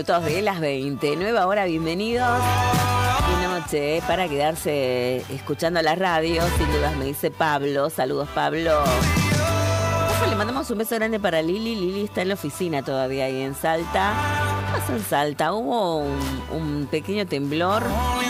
minutos de las 20. Nueva hora, bienvenidos. Qué noche, para quedarse escuchando la radio, sin dudas me dice Pablo. Saludos, Pablo. Le mandamos un beso grande para Lili. Lili está en la oficina todavía ahí en Salta. ¿Qué pasó en Salta? Hubo un pequeño temblor